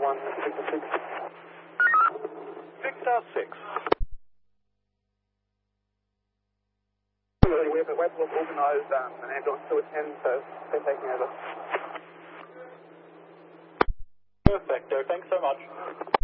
Victor 6. Victor 6. We've organised an ambulance to attend, so they're taking over. Perfecto, thanks so much.